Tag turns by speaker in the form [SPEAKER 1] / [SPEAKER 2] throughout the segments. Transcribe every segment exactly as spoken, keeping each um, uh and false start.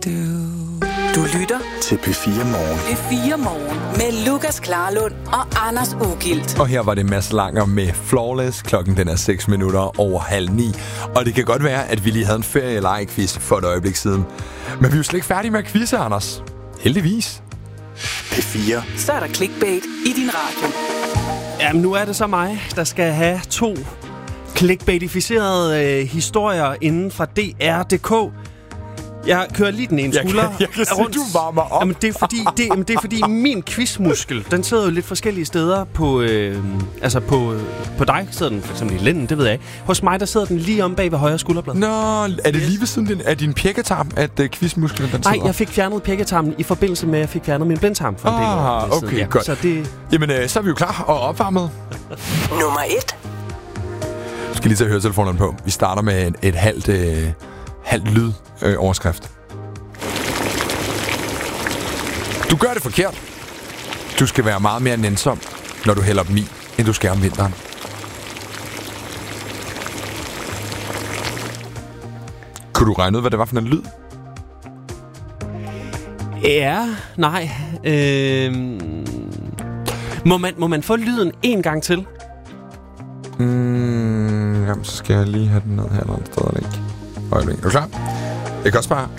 [SPEAKER 1] Du lytter
[SPEAKER 2] til P fire Morgen.
[SPEAKER 1] P fire Morgen med Lukas Klarlund og Anders Ugilt.
[SPEAKER 3] Og her var det Mads Langer med Flawless. Klokken den er seks minutter over halv ni. Og det kan godt være, at vi lige havde en ferie-leg-quiz for et øjeblik siden. Men vi er jo slet ikke færdige med at quizze, Anders. Heldigvis.
[SPEAKER 2] P fire.
[SPEAKER 1] Så er der clickbait i din radio.
[SPEAKER 4] Jamen, nu er det så mig, der skal have to clickbaitificerede øh, historier inden fra D R punktum d k. Jeg kører lige den ene skulder.
[SPEAKER 3] Jeg kan, jeg kan se,
[SPEAKER 4] rundt.
[SPEAKER 3] du varmer op.
[SPEAKER 4] Jamen, det er fordi, det, jamen, det er fordi min quizmuskel, den sidder jo lidt forskellige steder på, øh, altså på, på dig sidder den for eksempel i lænden, det ved jeg ikke. Hos mig, der sidder den lige om bag ved højre skulderblad.
[SPEAKER 3] Nå, er det lige ved siden din, af din pjekketarm, at uh, quizmusklen den sidder?
[SPEAKER 4] Nej, jeg fik fjernet pjekketarmen i forbindelse med, at jeg fik fjernet min blindtarm for en del år.
[SPEAKER 3] Ah, okay,
[SPEAKER 4] ja.
[SPEAKER 3] godt.
[SPEAKER 4] Så det...
[SPEAKER 3] Jamen, øh, så er vi jo klar og opvarmet.
[SPEAKER 1] Nummer et.
[SPEAKER 3] Du skal lige tage høretelefonerne på. Vi starter med et, et halvt, øh, halvt lyd øh, overskrift. Du gør det forkert. Du skal være meget mere nænsom, når du hælder dem i, end du skal om vinteren. Kunne du regne ud, hvad det var for en lyd?
[SPEAKER 4] Ja, nej. Øh... Må, man, må man få lyden en gang til?
[SPEAKER 3] Mm, jamen, så skal jeg lige have den ned her eller andet sted, eller ikke? Øjeblik. Er du klar? Jeg kan også bare...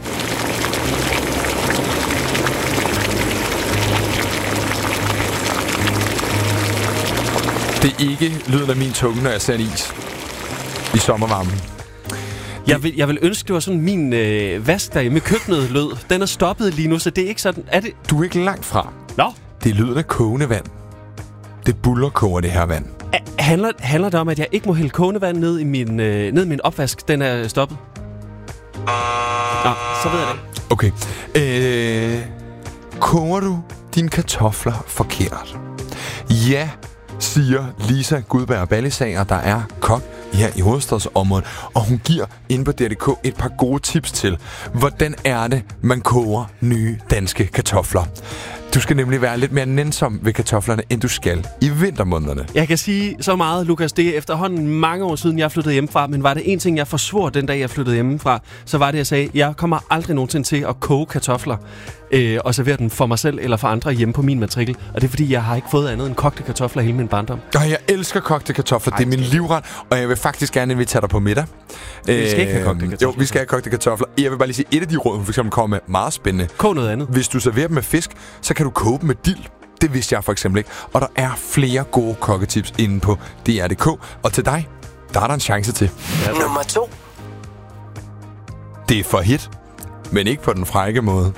[SPEAKER 3] Det er ikke lyden af min tunge, når jeg ser en is i sommervarmen.
[SPEAKER 4] Jeg vil, jeg vil ønske, det var sådan min øh, vask derhjemme i køkkenet lød. Den er stoppet lige nu, så det er ikke sådan... Er det...
[SPEAKER 3] Du er ikke langt fra.
[SPEAKER 4] Nå?
[SPEAKER 3] Det er lyden af kogende vand. Det buller koger det her vand.
[SPEAKER 4] A- handler, handler det om, at jeg ikke må hælde kogende vand ned i min, øh, ned i min opvask? Den er stoppet. Nå, så ved jeg det.
[SPEAKER 3] Okay. Øh, koger du dine kartofler forkert? Ja, siger Lisa Gudberg Ballisager, der er kok her i hovedstadsområdet, og hun giver inde på D R punktum d k et par gode tips til, hvordan er det, man koger nye danske kartofler. Du skal nemlig være lidt mere nænsom ved kartoflerne, end du skal i vintermånederne.
[SPEAKER 4] Jeg kan sige så meget, Lukas, det er efterhånden mange år siden, jeg flyttede hjemmefra, men var det en ting, jeg forsvor den dag, jeg flyttede hjemmefra, så var det, jeg sagde, jeg kommer aldrig nogensinde til at koge kartofler øh, og servere den for mig selv eller for andre hjemme på min matrikel. Og det er, fordi jeg har ikke fået andet end kogte kartofler hele min barndom.
[SPEAKER 3] Og jeg elsker kogte kartofler. Ej, det er min livret, og jeg vil faktisk gerne invitere dig på middag.
[SPEAKER 4] Vi skal ikke have kogte kartofler.
[SPEAKER 3] Jo, vi skal have kogte kartofler. Jeg vil bare lige sige, et af de råd, hun for eksempel kommer med, meget spændende.
[SPEAKER 4] Kog noget andet.
[SPEAKER 3] Hvis du serverer dem med fisk, så kan du koge dem med dild. Det vidste jeg for eksempel ikke. Og der er flere gode kokketips inde på D R punktum d k. Og til dig, der er der en chance til.
[SPEAKER 1] Ja, nummer to.
[SPEAKER 3] Det er for hit, men ikke på den frække måde.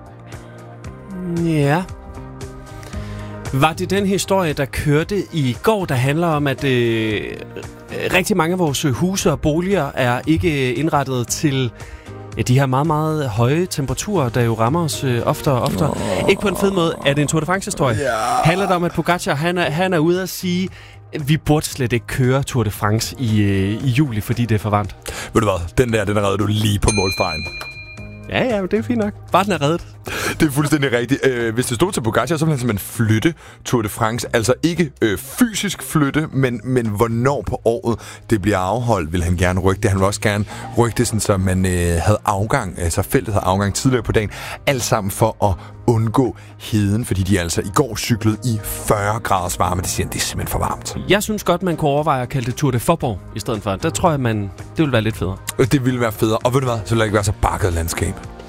[SPEAKER 4] Ja. Var det den historie, der kørte i går, der handler om, at øh, rigtig mange af vores huse og boliger er ikke indrettet til ja, de her meget, meget høje temperaturer, der jo rammer os øh, oftere og oftere. Oh. Ikke på en fed måde. Er det en Tour de France-historie?
[SPEAKER 3] Yeah.
[SPEAKER 4] Handler det om, at Pogacar, han er, han er ude at sige, vi burde slet ikke køre Tour de France i, øh, i juli, fordi det er for varmt.
[SPEAKER 3] Ved du hvad? Den der, den redder du lige på målstregen.
[SPEAKER 4] Ja, ja, det er fint nok. Bare den er reddet.
[SPEAKER 3] Det er fuldstændig rigtigt. Øh, hvis det stod til Pogacar, så ville han simpelthen flytte Tour de France. Altså ikke øh, fysisk flytte, men, men hvornår på året det bliver afholdt, vil han gerne rykke det. Han vil også gerne rykke det, sådan, så man øh, havde afgang, altså feltet havde afgang tidligere på dagen. Alt sammen for at undgå heden, fordi de altså i går cyklede i fyrre graders varme. Det siger, det er simpelthen for varmt.
[SPEAKER 4] Jeg synes godt, man kunne overveje at kalde det Tour de Forborg i stedet for. Der tror jeg, man, det ville være lidt federe.
[SPEAKER 3] Det ville være federe. Og ved du hvad, så ville det ikke være så bakket landskab.